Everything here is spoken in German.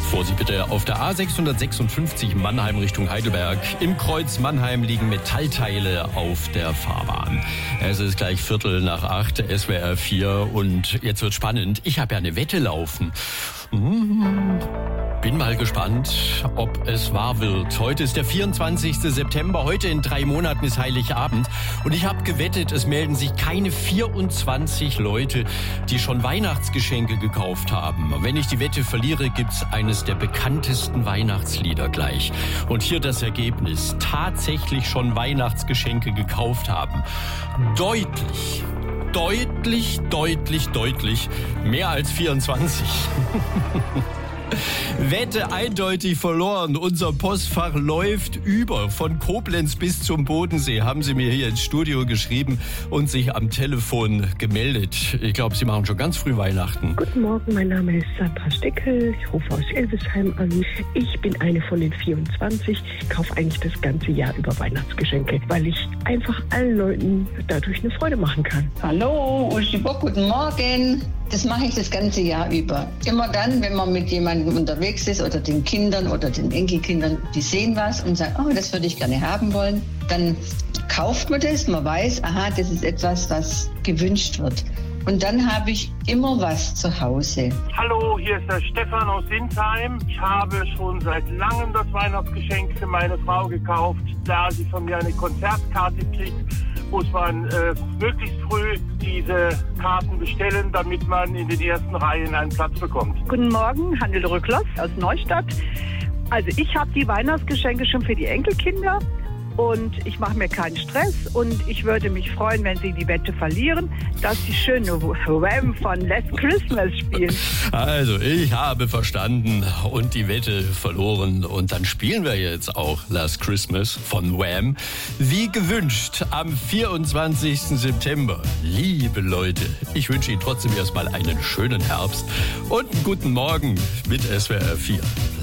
Vorsicht bitte, auf der A656 Mannheim Richtung Heidelberg. Im Kreuz Mannheim liegen Metallteile auf der Fahrbahn. Es ist gleich 7:45, SWR 4 und jetzt wird spannend. Ich habe ja eine Wette laufen. Bin mal gespannt, ob es wahr wird. Heute ist der 24. September. Heute in 3 Monaten ist Heiligabend. Und ich habe gewettet, es melden sich keine 24 Leute, die schon Weihnachtsgeschenke gekauft haben. Wenn ich die Wette verliere, gibt's eines der bekanntesten Weihnachtslieder gleich. Und hier das Ergebnis. Tatsächlich schon Weihnachtsgeschenke gekauft haben. Deutlich mehr als 24. Wette eindeutig verloren. Unser Postfach läuft über. Von Koblenz bis zum Bodensee haben Sie mir hier ins Studio geschrieben und sich am Telefon gemeldet. Ich glaube, Sie machen schon ganz früh Weihnachten. Guten Morgen, mein Name ist Sandra Steckel. Ich rufe aus Elvesheim an. Ich bin eine von den 24. Ich kaufe eigentlich das ganze Jahr über Weihnachtsgeschenke, weil ich einfach allen Leuten dadurch eine Freude machen kann. Hallo, Uschi Bock, guten Morgen. Das mache ich das ganze Jahr über. Immer dann, wenn man mit jemandem unterwegs ist oder den Kindern oder den Enkelkindern, die sehen was und sagen, oh, das würde ich gerne haben wollen, dann kauft man das, man weiß, aha, das ist etwas, was gewünscht wird. Und dann habe ich immer was zu Hause. Hallo, hier ist der Stefan aus Sinsheim. Ich habe schon seit langem das Weihnachtsgeschenk für meine Frau gekauft, da sie von mir eine Konzertkarte kriegt. Muss man möglichst früh diese Karten bestellen, damit man in den ersten Reihen einen Platz bekommt. Guten Morgen, Handel Rücklos aus Neustadt. Also ich habe die Weihnachtsgeschenke schon für die Enkelkinder und ich mache mir keinen Stress und ich würde mich freuen, wenn sie die Wette verlieren, dass sie schöne Wham von Last Christmas spielen. Also, ich habe verstanden und die Wette verloren. Und dann spielen wir jetzt auch Last Christmas von Wham. Wie gewünscht am 24. September. Liebe Leute, ich wünsche Ihnen trotzdem erstmal einen schönen Herbst und einen guten Morgen mit SWR 4.